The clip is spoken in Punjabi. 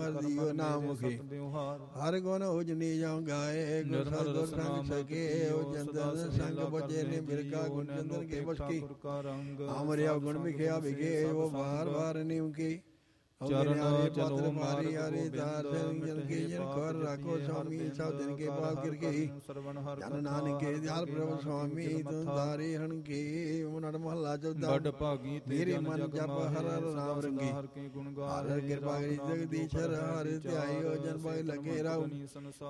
ਕਰ ਦਿਓ ਨਾਮ ਮੁਖੀ ਹਰ ਗੁਣ ਉਜਨੀ ਜਾਉ ਗਾਏ ਗੁਰ ਸਤਿਗੁਰ ਸੰਗ ਸਕੇ ਉਹ ਚੰਦਨ ਸੰਗ ਬਜੇ ਨੇ ਬਿਰਕਾ ਗੁਣ ਚੰਦਨ ਕੇ ਬਸਕੀ ਆਮਰਿਆ ਗੁਣ ਵਿਖਿਆ ਵਿਗੇ ਉਹ ਬਾਰ ਬਾਰ ਨਿਉ ਕੀ ਚਰਨ ਚਲੋ ਮਾਰੀ ਹਰੀ ਦਾਸ ਜਨ ਕੀ ਜਨ ਕਰ ਰਾਖੋ ਸੁਆਮੀ ਸਭ ਦਿਨ ਕੇ ਪਾਪ ਗਿਰ ਗਈ ਜਨ ਨਾਨਕ ਕੇ ਦਿਆਲ ਪ੍ਰਭ ਸੁਆਮੀ ਤੁਮ ਧਾਰੇ ਹਣ ਕੇ ਮਨੜ ਮਹਲਾ ਚੌਦਾ ਬੜ ਭਾਗੀ ਮੇਰੇ ਮਨ ਜਪ ਹਰ ਹਰ ਨਾਮ ਰੰਗੀ ਹਰ ਕਿਰਪਾ ਕਰੀ ਜਗਦੀਸ਼ਰ ਹਰਿ ਧਿਆਇਓ ਜਨ ਪਾਏ ਲਗੇ ਰਹੋ